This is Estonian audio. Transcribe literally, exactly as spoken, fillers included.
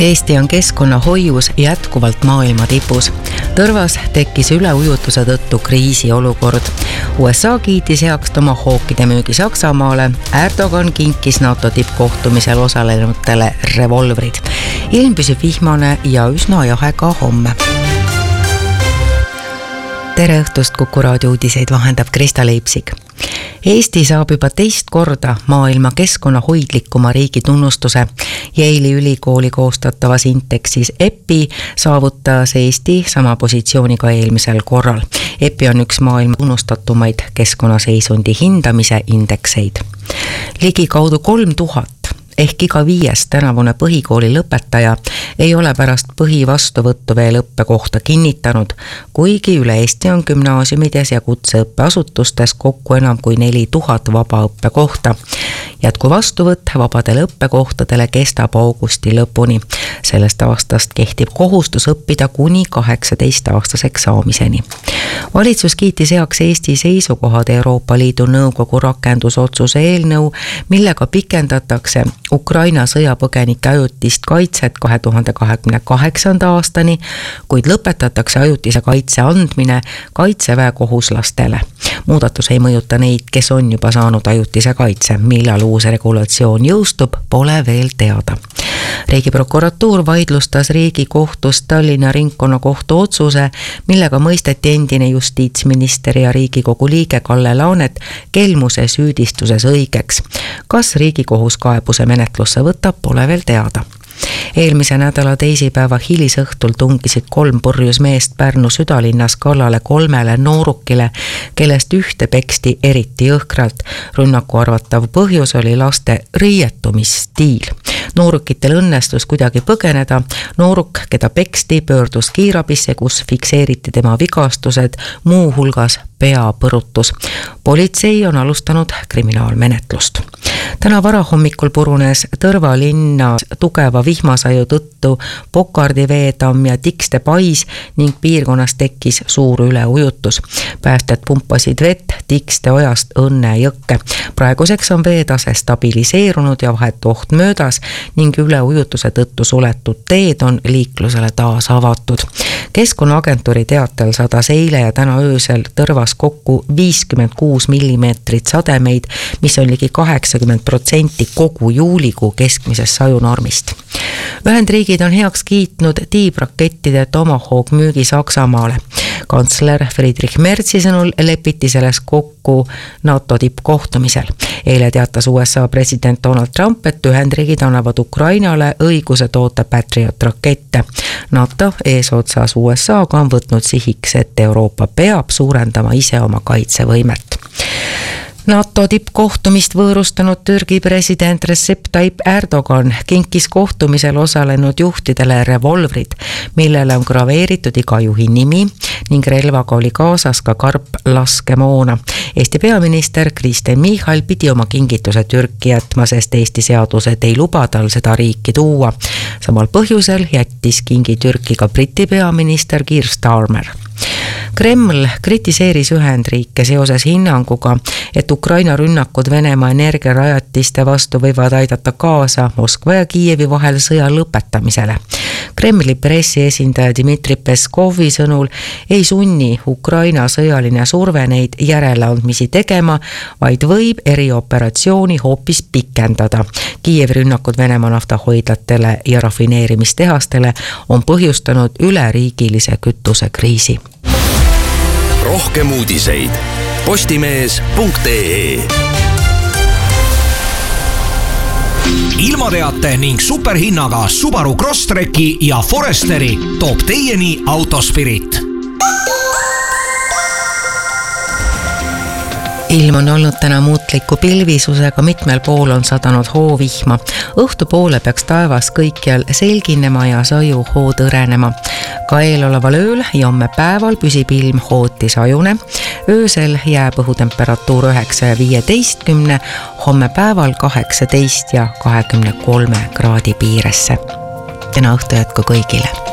Eesti on keskkonnahoius jätkuvalt maailma tipus. Tõrvas tekkis üleujutuse tõttu kriisiolukord. U S A kiitis heaks tomahookide müügi Saksamaale. Erdogan kinkis NATO tippkohtumisel osalenutele revolvrid. Ilm püsib vihmane ja üsna jahe ka homme. Tere õhtust, Kuku raadio uudiseid vahendab Krista Leipsik. Eesti saab juba teist korda maailma keskkonnahoidlikuma riigi tunnustuse. Yale'i ülikooli koostatavas indeksis E P I saavutas Eesti sama positsiooni ka eelmisel korral. E P I on üks maailma tunnustatumaid keskkonnaseisundi hindamise indekseid. Ligi kaudu kolm tuhat ehk iga viies tänavune põhikooli lõpetaja ei ole pärast põhivastuvõttu veel õppekohta kinnitanud, kuigi üle Eesti on gümnaasiumides ja kutseõppeasutustes kokku enam kui neli tuhat vaba õppekohta. Jätku vastuvõtt vabadele õppekohtadele kestab augusti lõpuni. Sellest aastast kehtib kohustus õppida kuni kaheksateist-aastaseks saamiseni. Valitsus kiitis heaks Eesti seisukohad Euroopa Liidu Nõukogu rakendusotsuse eelnõu, millega pikendatakse Ukraina sõjapõgenike ajutist kaitset kahe tuhande kahekümne kaheksanda aastani, kuid lõpetatakse ajutise kaitse andmine kaitseväe kohuslastele. Muudatus ei mõjuta neid, kes on juba saanud ajutise kaitse. Millal uus regulatsioon jõustub, pole veel teada. Riigiprokuratuur vaidlustas Riigikohtus Tallinna ringkonnakohtu otsuse, millega mõisteti endine justiitsminister ja Riigikogu liige Kalle Laanet kelmuse süüdistuses õigeks. Kas Riigikohus kaebuse menetlusse võtab, pole veel teada. Eelmise nädala teisipäeva hilisõhtul tungisid kolm purjus meest Pärnu südalinnas kallale kolmele noorukile, kellest ühte peksti eriti jõhkralt. Rünnaku arvatav põhjus oli laste riietumisstiil. Noorukitel õnnestus kuidagi põgeneda. Nooruk, keda peksti, pöördus kiirabisse, kus fikseeriti tema vigastused, muu hulgas peapõrutus. Politsei on alustanud kriminaalmenetlust. Täna varahommikul purunes Tõrva linna tugeva vihmasaju tõttu Pokardi veetamm ja Tikste pais ning piirkonnas tekkis suur üleujutus. Päästed pumpasid vett Tikste ojast Õnne jõkke. Praeguseks on veetase stabiliseerunud ja vahetu oht möödas ning üleujutuse tõttu suletud teed on liiklusele taas avatud. Keskkonnaagentuuri teatel sadas eile ja täna öösel Tõrvas kokku viiskümmend kuus millimeetrit sademeid, mis on ligi kaheksakümmend protsenti kogu juulikuu keskmisest sajunormist. Ühendriigid on heaks kiitnud tiibrakettide Tomahawk müügi Saksamaale. Kantsler Friedrich Merzi sõnul lepiti selles kokku NATO tippkohtumisel. Eile teatas U S A president Donald Trump, et Ühendriigid annavad Ukrainale õiguse toota Patriot rakette. NATO eesotsas U S A-ga on võtnud sihiks, et Euroopa peab suurendama ise oma kaitsevõimet. NATO tippkohtumist võõrustanud Türgi president Recep Tayyip Erdogan kinkis kohtumisel osalenud juhtidele revolvrid, millele on graveeritud iga juhi nimi ning relvaga oli kaasas ka karp laskemoona. Eesti peaminister Kristen Michal pidi oma kingituse Türki jätma, sest Eesti seadused ei luba tal seda riiki tuua. Samal põhjusel jättis kingi Türki ka Briti peaminister Keir Starmer. Kreml kritiseeris Ühendriike seoses hinnanguga, et Ukraina rünnakud Venemaa energiarajatiste vastu võivad aidata kaasa Moskva ja Kiievi vahel sõja lõpetamisele. Kremli pressiesindaja Dmitri Peskovi sõnul ei sunni Ukraina sõjaline surve neid järeleandmisi tegema, vaid võib erioperatsiooni hoopis pikendada. Kiievi rünnakud Venemaa naftahoidlatele ja rafineerimistehastele on põhjustanud üleriigilise kütusekriisi. Rohkem uudiseid postimees punkt ee. Ilmateate ning superhinnaga Subaru Crosstreki ja Foresteri toob teieni Autospirit. Ilm on olnud täna muutliku pilvisusega, mitmel pool on sadanud hoovihma. Õhtupoole peaks taevas kõikjal selginema ja saju hood õrenema. Ka eeloleval ööl ja homme päeval püsib ilm hooti sajune. Öösel jääb õhutemperatuur üheksa ja viieteistkümne, homme päeval kaheksateist ja kahekümne kolme kraadi piiresse. Täna õhtu jätku kõigile.